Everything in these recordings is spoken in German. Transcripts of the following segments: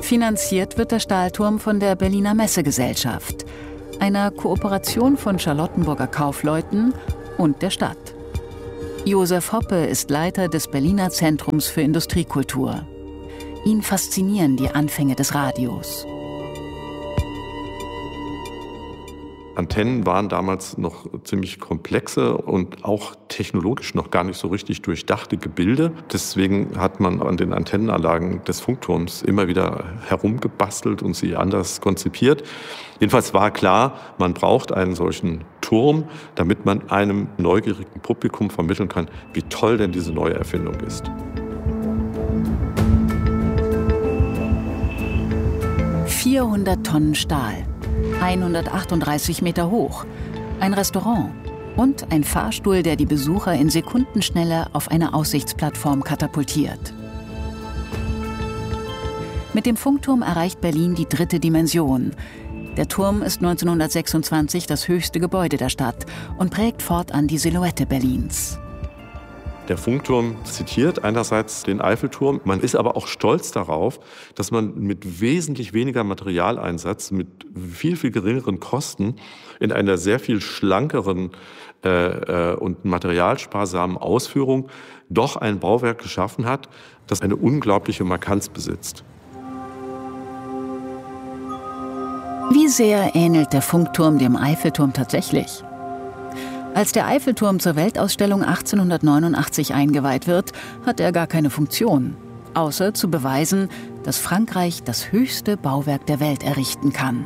Finanziert wird der Stahlturm von der Berliner Messegesellschaft, einer Kooperation von Charlottenburger Kaufleuten und der Stadt. Josef Hoppe ist Leiter des Berliner Zentrums für Industriekultur. Ihn faszinieren die Anfänge des Radios. Antennen waren damals noch ziemlich komplexe und auch technologisch noch gar nicht so richtig durchdachte Gebilde. Deswegen hat man an den Antennenanlagen des Funkturms immer wieder herumgebastelt und sie anders konzipiert. Jedenfalls war klar, man braucht einen solchen Turm, damit man einem neugierigen Publikum vermitteln kann, wie toll denn diese neue Erfindung ist. ...400 Tonnen Stahl, 138 Meter hoch, ein Restaurant und ein Fahrstuhl, der die Besucher in Sekundenschnelle auf eine Aussichtsplattform katapultiert. Mit dem Funkturm erreicht Berlin die 3. Dimension. Der Turm ist 1926 das höchste Gebäude der Stadt und prägt fortan die Silhouette Berlins. Der Funkturm zitiert einerseits den Eiffelturm, man ist aber auch stolz darauf, dass man mit wesentlich weniger Materialeinsatz, mit viel, viel geringeren Kosten in einer sehr viel schlankeren und materialsparsamen Ausführung doch ein Bauwerk geschaffen hat, das eine unglaubliche Markanz besitzt. Wie sehr ähnelt der Funkturm dem Eiffelturm tatsächlich? Als der Eiffelturm zur Weltausstellung 1889 eingeweiht wird, hat er gar keine Funktion, außer zu beweisen, dass Frankreich das höchste Bauwerk der Welt errichten kann.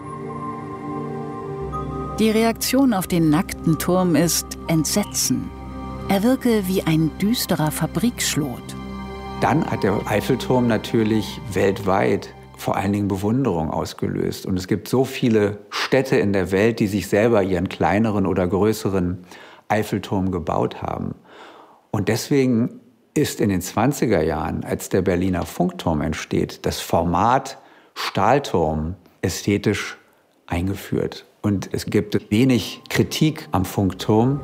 Die Reaktion auf den nackten Turm ist Entsetzen. Er wirke wie ein düsterer Fabrikschlot. Dann hat der Eiffelturm natürlich weltweit vor allen Dingen Bewunderung ausgelöst. Und es gibt so viele Städte in der Welt, die sich selber ihren kleineren oder größeren Eiffelturm gebaut haben. Und deswegen ist in den 20er Jahren, als der Berliner Funkturm entsteht, das Format Stahlturm ästhetisch eingeführt. Und es gibt wenig Kritik am Funkturm.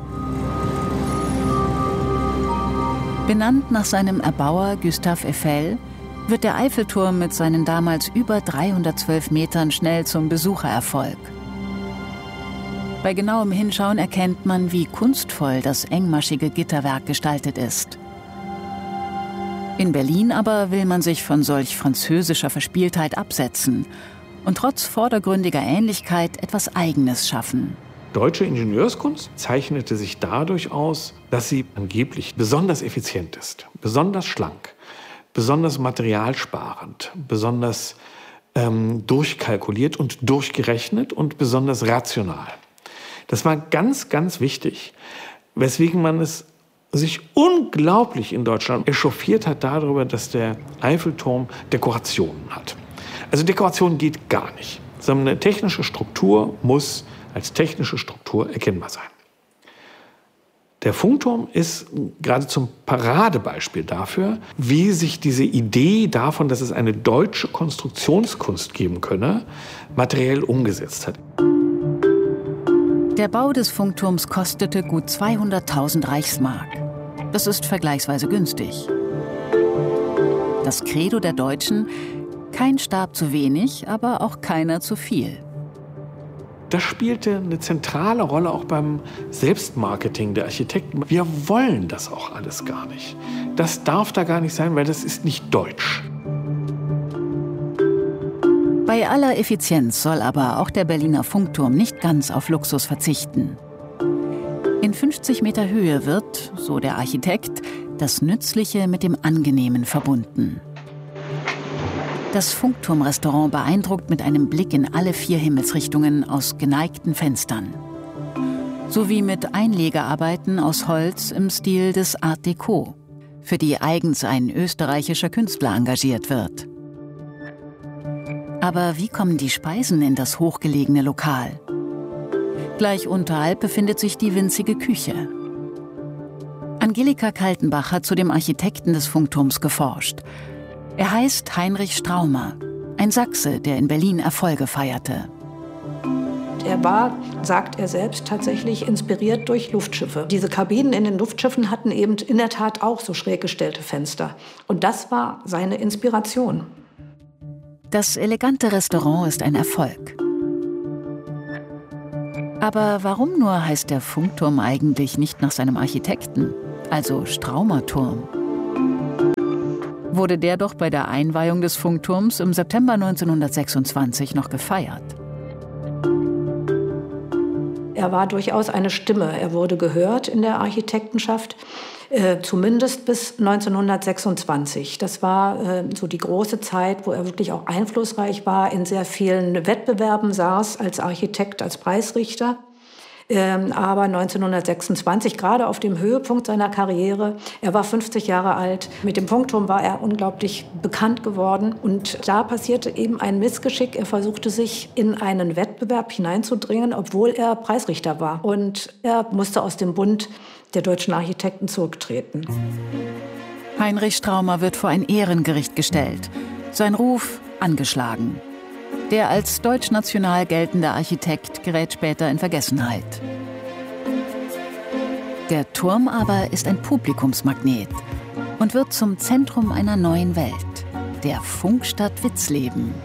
Benannt nach seinem Erbauer Gustave Eiffel wird der Eiffelturm mit seinen damals über 312 Metern schnell zum Besuchererfolg. Bei genauem Hinschauen erkennt man, wie kunstvoll das engmaschige Gitterwerk gestaltet ist. In Berlin aber will man sich von solch französischer Verspieltheit absetzen und trotz vordergründiger Ähnlichkeit etwas Eigenes schaffen. Deutsche Ingenieurskunst zeichnete sich dadurch aus, dass sie angeblich besonders effizient ist, besonders schlank, besonders materialsparend, besonders durchkalkuliert und durchgerechnet und besonders rational. Das war ganz, ganz wichtig, weswegen man es sich unglaublich in Deutschland echauffiert hat darüber, dass der Eiffelturm Dekorationen hat. Also Dekoration geht gar nicht, sondern eine technische Struktur muss als technische Struktur erkennbar sein. Der Funkturm ist geradezu ein Paradebeispiel dafür, wie sich diese Idee davon, dass es eine deutsche Konstruktionskunst geben könne, materiell umgesetzt hat. Der Bau des Funkturms kostete gut 200.000 Reichsmark. Das ist vergleichsweise günstig. Das Credo der Deutschen: kein Stab zu wenig, aber auch keiner zu viel. Das spielte eine zentrale Rolle auch beim Selbstmarketing der Architekten. Wir wollen das auch alles gar nicht. Das darf da gar nicht sein, weil das ist nicht deutsch. Bei aller Effizienz soll aber auch der Berliner Funkturm nicht ganz auf Luxus verzichten. In 50 Meter Höhe wird, so der Architekt, das Nützliche mit dem Angenehmen verbunden. Das Funkturmrestaurant beeindruckt mit einem Blick in alle 4 Himmelsrichtungen aus geneigten Fenstern. Sowie mit Einlegearbeiten aus Holz im Stil des Art Deco, für die eigens ein österreichischer Künstler engagiert wird. Aber wie kommen die Speisen in das hochgelegene Lokal? Gleich unterhalb befindet sich die winzige Küche. Angelika Kaltenbach hat zu dem Architekten des Funkturms geforscht. Er heißt Heinrich Straumer, ein Sachse, der in Berlin Erfolge feierte. Er war, sagt er selbst, tatsächlich inspiriert durch Luftschiffe. Diese Kabinen in den Luftschiffen hatten eben in der Tat auch so schräg gestellte Fenster. Und das war seine Inspiration. Das elegante Restaurant ist ein Erfolg. Aber warum nur heißt der Funkturm eigentlich nicht nach seinem Architekten, also Straumer-Turm? Wurde der doch bei der Einweihung des Funkturms im September 1926 noch gefeiert. Er war durchaus eine Stimme. Er wurde gehört in der Architektenschaft, zumindest bis 1926. Das war so die große Zeit, wo er wirklich auch einflussreich war, in sehr vielen Wettbewerben saß als Architekt, als Preisrichter. Aber 1926, gerade auf dem Höhepunkt seiner Karriere, er war 50 Jahre alt, mit dem Funkturm war er unglaublich bekannt geworden. Und da passierte eben ein Missgeschick. Er versuchte sich in einen Wettbewerb hineinzudringen, obwohl er Preisrichter war. Und er musste aus dem Bund der deutschen Architekten zurücktreten. Heinrich Straumer wird vor ein Ehrengericht gestellt. Sein Ruf angeschlagen. Der als deutschnational geltende Architekt gerät später in Vergessenheit. Der Turm aber ist ein Publikumsmagnet und wird zum Zentrum einer neuen Welt, der Funkstadt Witzleben.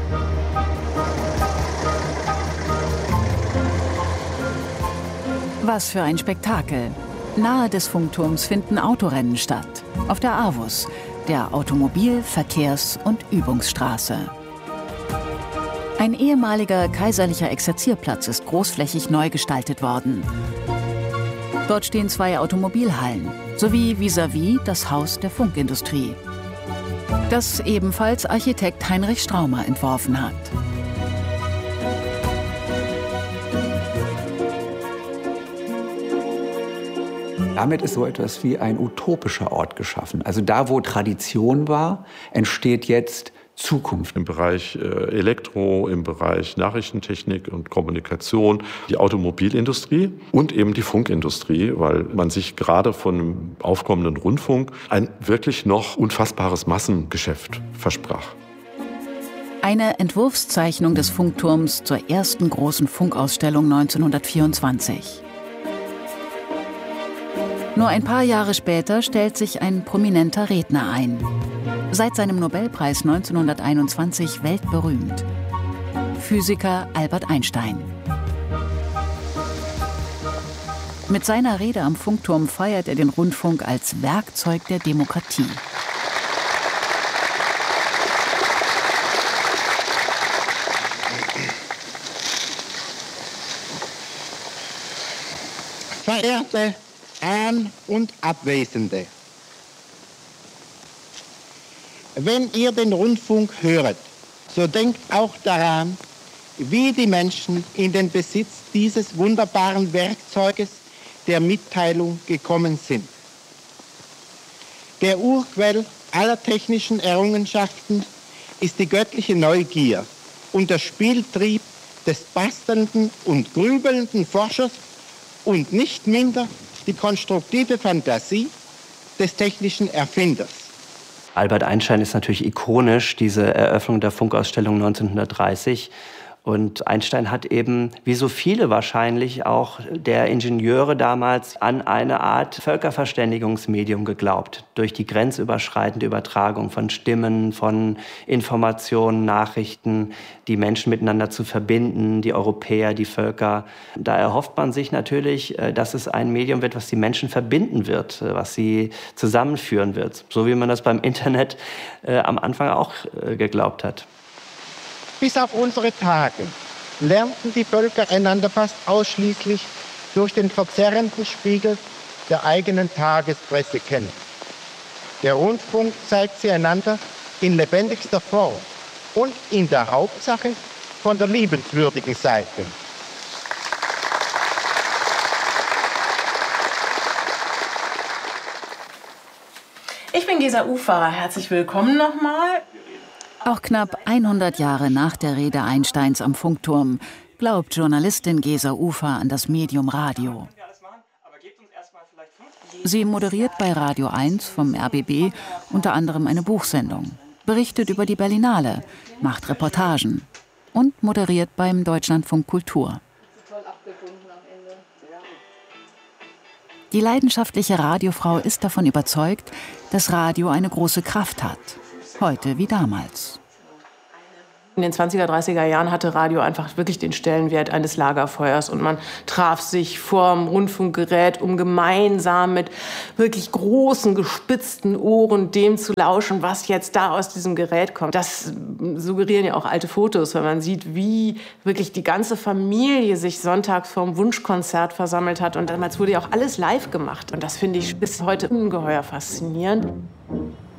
Was für ein Spektakel! Nahe des Funkturms finden Autorennen statt, auf der AWUS, der Automobil-, Verkehrs- und Übungsstraße. Ein ehemaliger kaiserlicher Exerzierplatz ist großflächig neu gestaltet worden. Dort stehen 2 Automobilhallen, sowie vis-à-vis das Haus der Funkindustrie, das ebenfalls Architekt Heinrich Straumer entworfen hat. Damit ist so etwas wie ein utopischer Ort geschaffen. Also da, wo Tradition war, entsteht jetzt Zukunft. Im Bereich Elektro, im Bereich Nachrichtentechnik und Kommunikation, die Automobilindustrie und eben die Funkindustrie, weil man sich gerade von dem aufkommenden Rundfunk ein wirklich noch unfassbares Massengeschäft versprach. Eine Entwurfszeichnung des Funkturms zur ersten großen Funkausstellung 1924. Nur ein paar Jahre später stellt sich ein prominenter Redner ein. Seit seinem Nobelpreis 1921 weltberühmt. Physiker Albert Einstein. Mit seiner Rede am Funkturm feiert er den Rundfunk als Werkzeug der Demokratie. Verehrte An- und Abwesende, wenn ihr den Rundfunk höret, so denkt auch daran, wie die Menschen in den Besitz dieses wunderbaren Werkzeuges der Mitteilung gekommen sind. Der Urquell aller technischen Errungenschaften ist die göttliche Neugier und der Spieltrieb des bastelnden und grübelnden Forschers und nicht minder die konstruktive Fantasie des technischen Erfinders. Albert Einstein ist natürlich ikonisch, diese Eröffnung der Funkausstellung 1930. Und Einstein hat eben, wie so viele wahrscheinlich auch der Ingenieure damals, an eine Art Völkerverständigungsmedium geglaubt. Durch die grenzüberschreitende Übertragung von Stimmen, von Informationen, Nachrichten, die Menschen miteinander zu verbinden, die Europäer, die Völker. Da erhofft man sich natürlich, dass es ein Medium wird, was die Menschen verbinden wird, was sie zusammenführen wird. So wie man das beim Internet am Anfang auch geglaubt hat. Bis auf unsere Tage lernten die Völker einander fast ausschließlich durch den verzerrenden Spiegel der eigenen Tagespresse kennen. Der Rundfunk zeigt sie einander in lebendigster Form und in der Hauptsache von der liebenswürdigen Seite. Ich bin Gesa Uferer. Herzlich willkommen nochmal. Auch knapp 100 Jahre nach der Rede Einsteins am Funkturm glaubt Journalistin Gesa Ufer an das Medium Radio. Sie moderiert bei Radio 1 vom RBB unter anderem eine Buchsendung, berichtet über die Berlinale, macht Reportagen und moderiert beim Deutschlandfunk Kultur. Die leidenschaftliche Radiofrau ist davon überzeugt, dass Radio eine große Kraft hat. Heute wie damals. In den 20er, 30er Jahren hatte Radio einfach wirklich den Stellenwert eines Lagerfeuers. Und man traf sich vorm Rundfunkgerät, um gemeinsam mit wirklich großen, gespitzten Ohren dem zu lauschen, was jetzt da aus diesem Gerät kommt. Das suggerieren ja auch alte Fotos, wenn man sieht, wie wirklich die ganze Familie sich sonntags vorm Wunschkonzert versammelt hat. Und damals wurde ja auch alles live gemacht. Und das finde ich bis heute ungeheuer faszinierend.